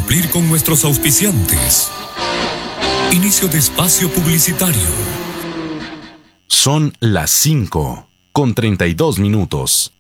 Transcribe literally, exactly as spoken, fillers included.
cumplir con nuestros auspiciantes. Inicio de espacio publicitario. Son las cinco con treinta y dos minutos.